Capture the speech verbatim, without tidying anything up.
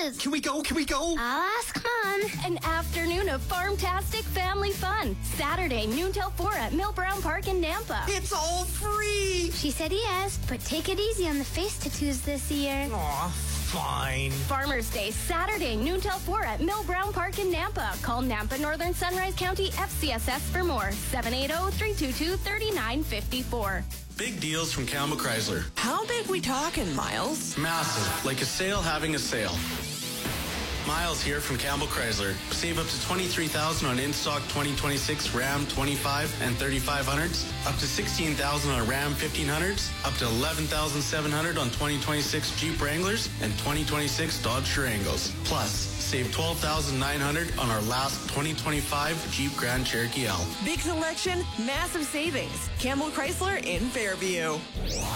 is. Can we go? Can we go? I'll ask Mom. An afternoon of farm-tastic family fun. Saturday, noon till four at Mill Brown Park in Nampa. It's all free. She said yes, but take it easy on the face tattoos this year. Aw, fine. Farmers Day, Saturday, noon till four at Mill Brown Park in Nampa. Call Nampa Northern Sunrise County F C S S for more. seven eight zero, three two two, three nine five four. Big deals from Campbell Chrysler. How big we talking, Miles? Massive, like a sale having a sale. Miles here from Campbell Chrysler. Save up to twenty-three thousand dollars on in-stock twenty twenty-six Ram twenty-five and thirty-five hundreds, up to sixteen thousand dollars on Ram fifteen hundreds, up to eleven thousand seven hundred dollars on twenty twenty-six Jeep Wranglers and twenty twenty-six Dodge Durangos. Plus, save twelve thousand nine hundred dollars on our last twenty twenty-five Jeep Grand Cherokee L. Big selection, massive savings. Campbell Chrysler in Fairview.